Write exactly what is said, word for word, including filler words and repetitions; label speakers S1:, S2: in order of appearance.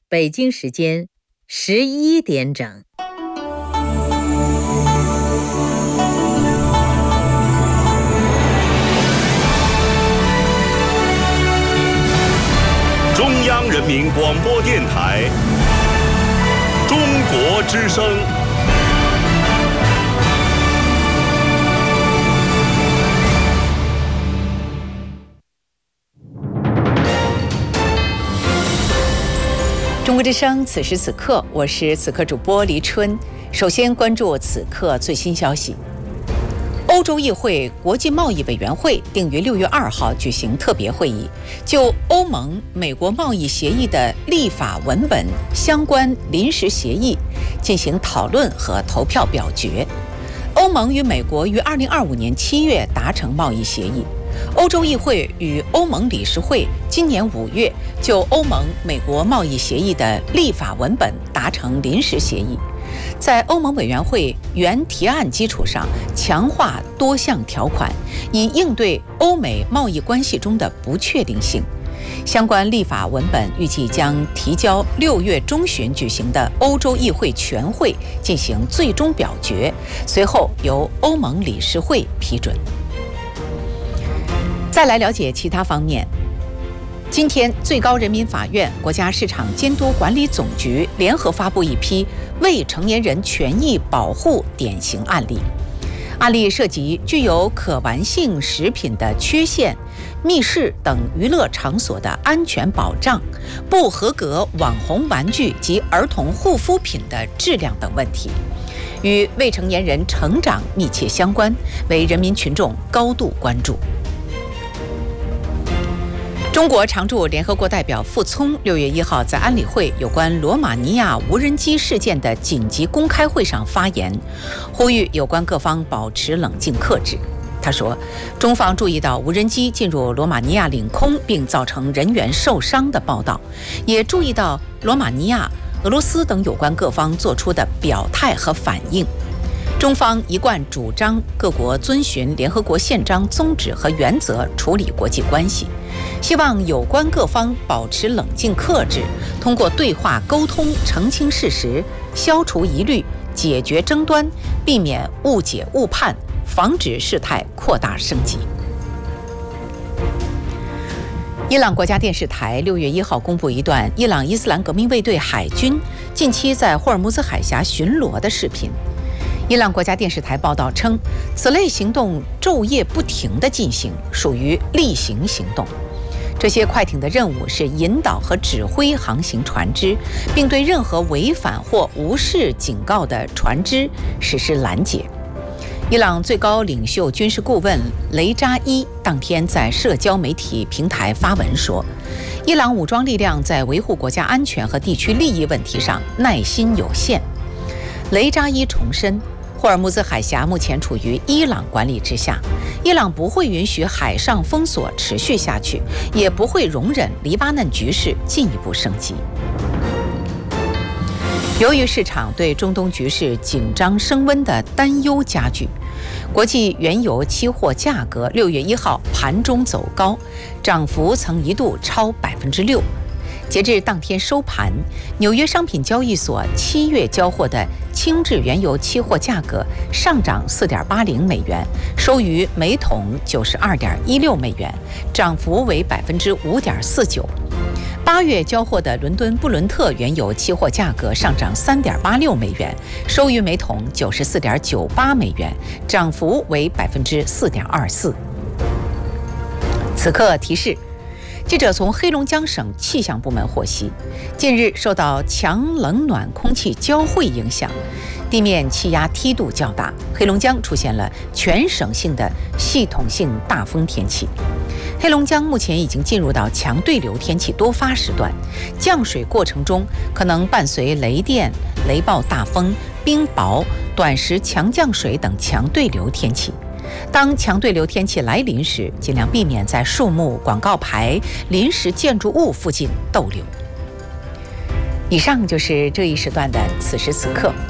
S1: 北京时间十一点整。
S2: 中央人民广播电台中国之声。
S3: 中国之声，此时此刻，我是此刻主播黎春。首先关注此刻最新消息。欧洲议会国际贸易委员会定于六月二号举行特别会议，就欧盟美国贸易协议的立法文本相关临时协议进行讨论和投票表决。欧盟与美国于二零二五年七月达成贸易协议，欧洲议会与欧盟理事会今年五月就欧盟美国贸易协议的立法文本达成临时协议，在欧盟委员会原提案基础上强化多项条款，以应对欧美贸易关系中的不确定性。相关立法文本预计将提交六月中旬举行的欧洲议会全会进行最终表决，随后由欧盟理事会批准。再来了解其他方面。今天，最高人民法院、国家市场监督管理总局联合发布一批未成年人权益保护典型案例。案例涉及具有可玩性食品的缺陷、密室等娱乐场所的安全保障、不合格网红玩具及儿童护肤品的质量等问题，与未成年人成长密切相关，为人民群众高度关注。中国常驻联合国代表傅聪六月一号在安理会有关罗马尼亚无人机事件的紧急公开会上发言，呼吁有关各方保持冷静克制。他说，中方注意到无人机进入罗马尼亚领空并造成人员受伤的报道，也注意到罗马尼亚、俄罗斯等有关各方做出的表态和反应。中方一贯主张各国遵循联合国宪章宗旨和原则处理国际关系，希望有关各方保持冷静克制，通过对话沟通澄清事实，消除疑虑，解决争端，避免误解误判，防止事态扩大升级。伊朗国家电视台六月一号公布一段伊朗伊斯兰革命卫队海军近期在霍尔木兹海峡巡逻的视频。伊朗国家电视台报道称，此类行动昼夜不停地进行，属于例行行动。这些快艇的任务是引导和指挥航行船只，并对任何违反或无视警告的船只实施拦截。伊朗最高领袖军事顾问雷扎伊当天在社交媒体平台发文说，伊朗武装力量在维护国家安全和地区利益问题上耐心有限。雷扎伊重申，霍尔木兹海峡目前处于伊朗管理之下，伊朗不会允许海上封锁持续下去，也不会容忍黎巴嫩局势进一步升级。由于市场对中东局势紧张升温的担忧加剧，国际原油期货价格六月一号盘中走高，涨幅曾一度超百分之六。截至当天收盘，纽约商品交易所七月交货的轻质原油期货价格上涨四点八零美元，收于每桶九十二点一六美元，涨幅为百分之五点四九。八月交货的伦敦布伦特原油期货价格上涨三点八六美元，收于每桶九十四点九八美元，涨幅为百分之四点二四。此刻提示。记者从黑龙江省气象部门获悉，近日受到强冷暖空气交汇影响，地面气压梯度较大，黑龙江出现了全省性的系统性大风天气。黑龙江目前已经进入到强对流天气多发时段，降水过程中可能伴随雷电、雷暴大风、冰雹、短时强降水等强对流天气。当强对流天气来临时，尽量避免在树木、广告牌、临时建筑物附近逗留。以上就是这一时段的此时此刻，